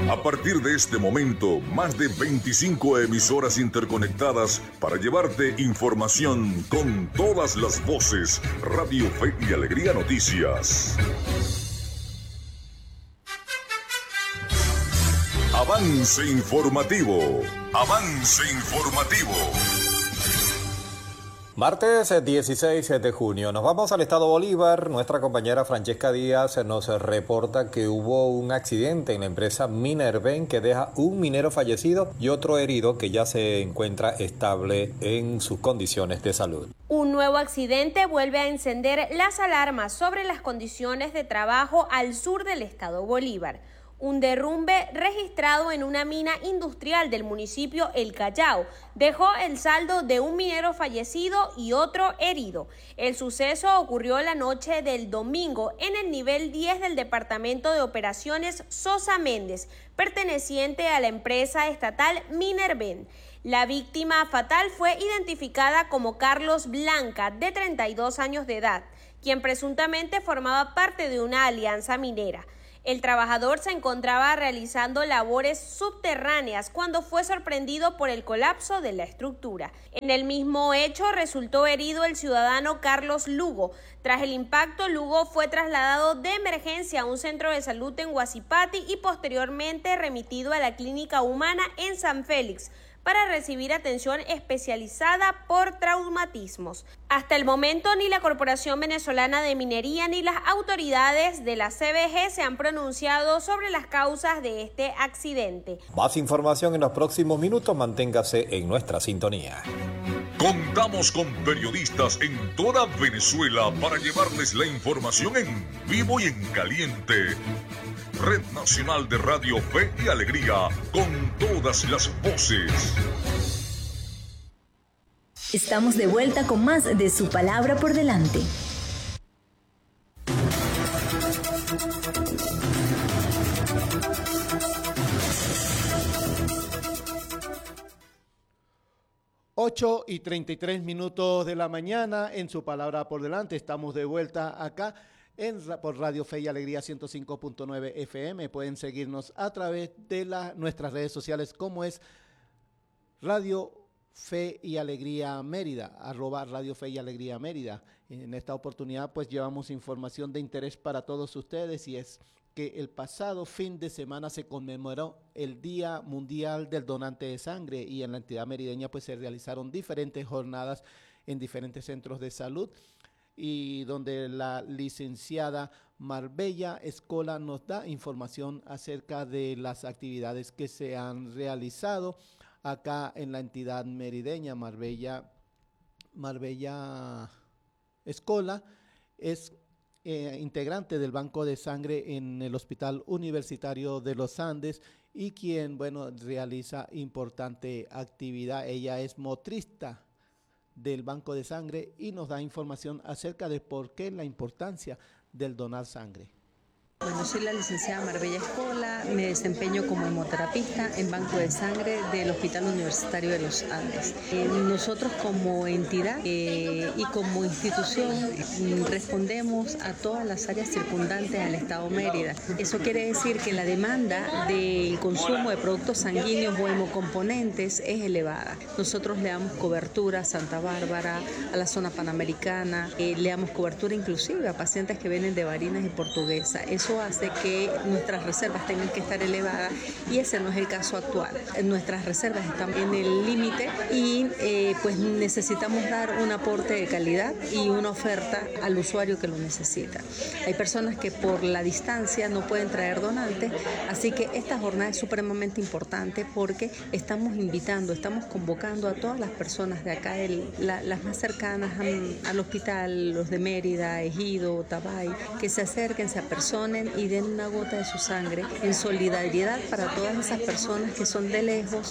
A partir de este momento, más de 25 emisoras interconectadas para llevarte información con todas las voces. Radio Fe y Alegría Noticias. Avance informativo. Avance informativo. Martes 16 de junio. Nos vamos al estado Bolívar. Nuestra compañera Francesca Díaz nos reporta que hubo un accidente en la empresa Minerven que deja un minero fallecido y otro herido que ya se encuentra estable en sus condiciones de salud. Un nuevo accidente vuelve a encender las alarmas sobre las condiciones de trabajo al sur del estado Bolívar. Un derrumbe registrado en una mina industrial del municipio El Callao dejó el saldo de un minero fallecido y otro herido. El suceso ocurrió la noche del domingo en el nivel 10 del Departamento de Operaciones Sosa Méndez, perteneciente a la empresa estatal Minerven. La víctima fatal fue identificada como Carlos Blanca, de 32 años de edad, quien presuntamente formaba parte de una alianza minera. El trabajador se encontraba realizando labores subterráneas cuando fue sorprendido por el colapso de la estructura. En el mismo hecho resultó herido el ciudadano Carlos Lugo. Tras el impacto, Lugo fue trasladado de emergencia a un centro de salud en Huasipati y posteriormente remitido a la Clínica Humana en San Félix para recibir atención especializada por traumatismos. Hasta el momento, ni la Corporación Venezolana de Minería ni las autoridades de la CBG se han pronunciado sobre las causas de este accidente. Más información en los próximos minutos. Manténgase en nuestra sintonía. Contamos con periodistas en toda Venezuela para llevarles la información en vivo y en caliente. Red Nacional de Radio Fe y Alegría, con todas las voces. Estamos de vuelta con más de Su Palabra por Delante. Ocho y 33 minutos de la mañana en Su Palabra por Delante. Estamos de vuelta acá por Radio Fe y Alegría 105.9 FM. Pueden seguirnos a través de nuestras redes sociales, como es Radio Fe y Alegría Mérida, @Radio Fe y Alegría Mérida. En esta oportunidad pues llevamos información de interés para todos ustedes, y es que el pasado fin de semana se conmemoró el Día Mundial del Donante de Sangre, y en la entidad merideña pues se realizaron diferentes jornadas en diferentes centros de salud, y donde la licenciada Marbella Escola nos da información acerca de las actividades que se han realizado acá en la entidad merideña. Marbella Escola es integrante del Banco de Sangre en el Hospital Universitario de los Andes, y quien, realiza importante actividad. Ella es motrista del Banco de Sangre y nos da información acerca de por qué la importancia del donar sangre. Bueno, soy la licenciada Marbella Escola, me desempeño como hemoterapista en Banco de Sangre del Hospital Universitario de los Andes. Nosotros como entidad y como institución respondemos a todas las áreas circundantes al Estado Mérida. Eso quiere decir que la demanda del consumo de productos sanguíneos o hemocomponentes es elevada. Nosotros le damos cobertura a Santa Bárbara, a la zona panamericana, le damos cobertura inclusive a pacientes que vienen de Barinas y Portuguesa. Eso hace que nuestras reservas tengan que estar elevadas, y ese no es el caso actual. Nuestras reservas están en el límite y pues necesitamos dar un aporte de calidad y una oferta al usuario que lo necesita. Hay personas que por la distancia no pueden traer donantes, así que esta jornada es supremamente importante porque estamos convocando a todas las personas de acá, las más cercanas al hospital, los de Mérida, Ejido, Tabay, que se acerquen, se apersonen y den una gota de su sangre en solidaridad para todas esas personas que son de lejos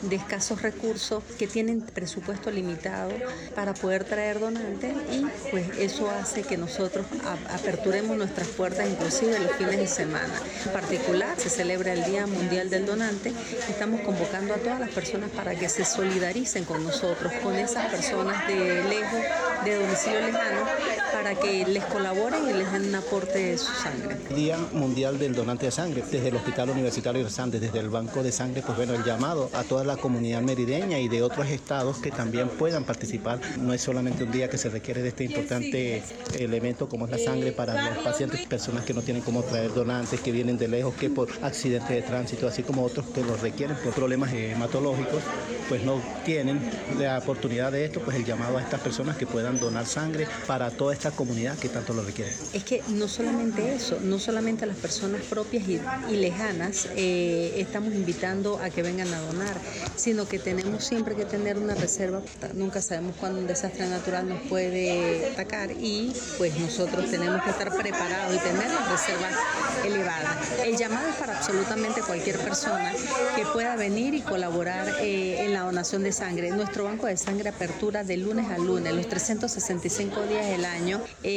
de escasos recursos, que tienen presupuesto limitado para poder traer donantes, y pues eso hace que nosotros aperturemos nuestras puertas inclusive los fines de semana. En particular se celebra el Día Mundial del Donante. Estamos convocando a todas las personas para que se solidaricen con nosotros, con esas personas de lejos, de domicilio lejano, para que les colaboren y les den un aporte de su sangre. Día Mundial del Donante de Sangre, desde el Hospital Universitario de los Andes, desde el Banco de Sangre, pues bueno, el llamado a toda la comunidad merideña y de otros estados que también puedan participar. No es solamente un día que se requiere de este importante elemento como es la sangre para los pacientes, personas que no tienen cómo traer donantes, que vienen de lejos, que por accidentes de tránsito, así como otros que los requieren por problemas hematológicos, pues no tienen la oportunidad de esto, pues el llamado a estas personas que puedan donar sangre para toda esta comunidad que tanto lo requiere. Es que no solamente eso, no solamente a las personas propias y lejanas estamos invitando a que vengan a donar, sino que tenemos siempre que tener una reserva. Nunca sabemos cuándo un desastre natural nos puede atacar, y pues nosotros tenemos que estar preparados y tener la reserva elevada. El llamado es para absolutamente cualquier persona que pueda venir y colaborar en la donación de sangre. Nuestro banco de sangre apertura de lunes a lunes, los 365 días del año.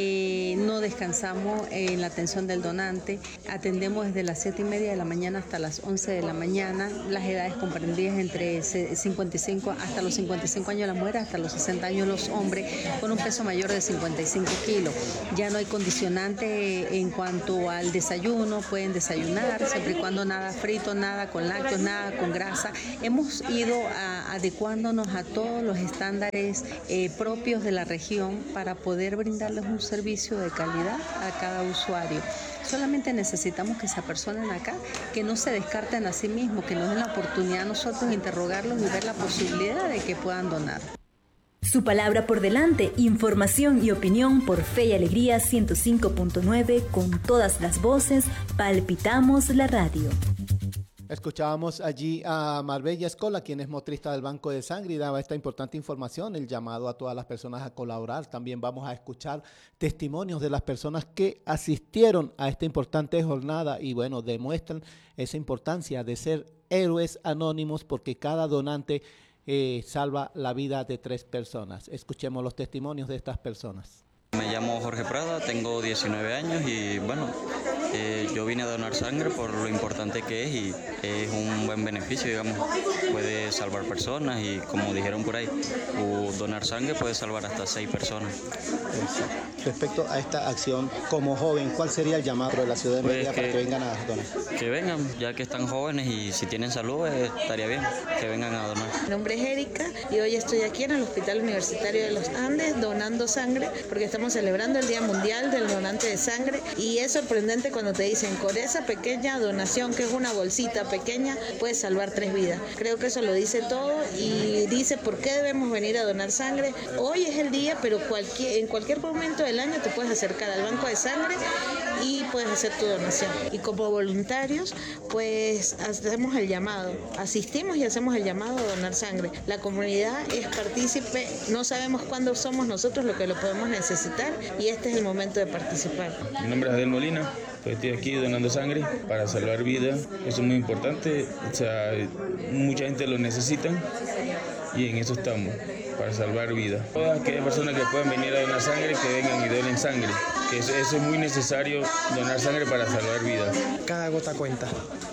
No descansamos en la atención del donante. Atendemos desde las 7:30 de la mañana hasta las 11 de la mañana. Las edades comprendidas entre 55 hasta los 55 años las mujeres, hasta los 60 años los hombres, con un peso mayor de 55 kilos. Ya no hay condicionante en cuanto al desayuno. Pueden desayunar siempre y cuando nada frito, nada con lácteos, nada con grasa. Hemos ido adecuándonos a todos los estándares propios de la región para poder brindarles un servicio de calidad a cada usuario. Solamente necesitamos que se apersonen acá, que no se descarten a sí mismos, que nos den la oportunidad a nosotros de interrogarlos y ver la posibilidad de que puedan donar. Su palabra por delante, información y opinión por Fe y Alegría 105.9, con todas las voces, palpitamos la radio. Escuchábamos allí a Marbella Escola, quien es motrista del Banco de Sangre, y daba esta importante información, el llamado a todas las personas a colaborar. También vamos a escuchar testimonios de las personas que asistieron a esta importante jornada y bueno, demuestran esa importancia de ser héroes anónimos, porque cada donante salva la vida de 3 personas. Escuchemos los testimonios de estas personas. Me llamo Jorge Prada, tengo 19 años y bueno, yo vine a donar sangre por lo importante que es, y es un buen beneficio, digamos, puede salvar personas y como dijeron por ahí, donar sangre puede salvar hasta 6 personas. Respecto a esta acción, como joven, ¿cuál sería el llamado de la ciudad de Mérida para que vengan a donar? Que vengan, ya que están jóvenes y si tienen salud, estaría bien que vengan a donar. Mi nombre es Erika y hoy estoy aquí en el Hospital Universitario de los Andes donando sangre porque estamos celebrando el Día Mundial del Donante de Sangre, y es sorprendente cuando te dicen con esa pequeña donación, que es una bolsita pequeña, puedes salvar 3 vidas. Creo que eso lo dice todo y dice por qué debemos venir a donar sangre. Hoy es el día, pero en cualquier momento del año te puedes acercar al banco de sangre y puedes hacer tu donación. Y como voluntarios, pues hacemos el llamado, asistimos y hacemos el llamado a donar sangre. La comunidad es partícipe, no sabemos cuándo somos nosotros lo que lo podemos necesitar, y este es el momento de participar. Mi nombre es Adel Molina, pues estoy aquí donando sangre para salvar vidas. Eso es muy importante, o sea, mucha gente lo necesita y en eso estamos, para salvar vidas. Todas aquellas personas que puedan venir a donar sangre, que vengan y donen sangre, que eso es muy necesario, donar sangre para salvar vidas. Cada gota cuenta,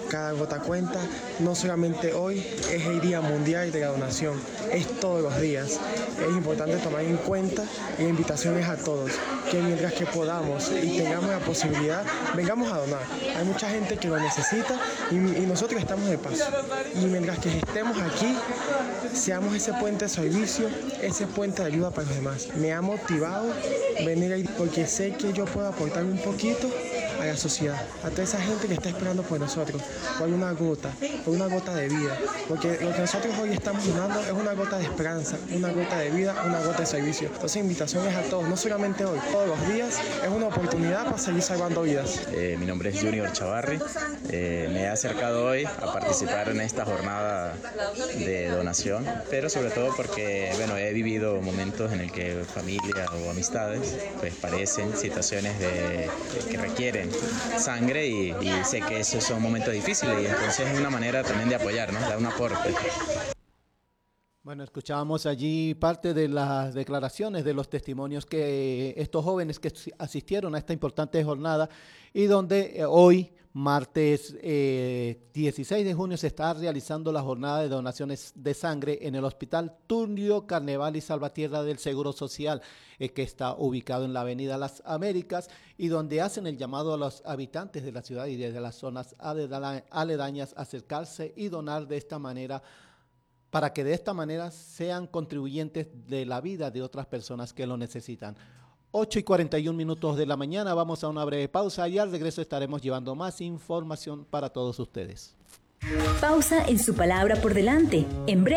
no solamente hoy es el Día Mundial de la Donación, es todos los días. Es importante tomar en cuenta, y la invitación es a todos, que mientras que podamos y tengamos la posibilidad, vengamos a donar. Hay mucha gente que lo necesita y nosotros estamos de paso. Y mientras que estemos aquí, seamos ese puente de servicio, ese puente de ayuda para los demás. Me ha motivado venir ahí porque sé que yo puedo aportar un poquito a la sociedad, a toda esa gente que está esperando por nosotros, por una gota de vida, porque lo que nosotros hoy estamos donando es una gota de esperanza, una gota de vida, una gota de servicio. Entonces invitaciones a todos, no solamente hoy, todos los días es una oportunidad para seguir salvando vidas. Mi nombre es Junior Chavarri, me he acercado hoy a participar en esta jornada de donación, pero sobre todo porque bueno, he vivido momentos en el que familia o amistades pues padecen situaciones que requieren sangre y sé que esos son momentos difíciles y entonces es una manera también de apoyar, ¿no? Dar un aporte. Bueno, escuchábamos allí parte de las declaraciones, de los testimonios que estos jóvenes que asistieron a esta importante jornada y donde hoy, martes 16 de junio, se está realizando la jornada de donaciones de sangre en el Hospital Tulio Carneval y Salvatierra del Seguro Social, que está ubicado en la Avenida Las Américas y donde hacen el llamado a los habitantes de la ciudad y de las zonas aledañas a acercarse y donar de esta manera, para que de esta manera sean contribuyentes de la vida de otras personas que lo necesitan. 8:41 de la mañana, vamos a una breve pausa y al regreso estaremos llevando más información para todos ustedes. Pausa en Su Palabra por Delante. En breve.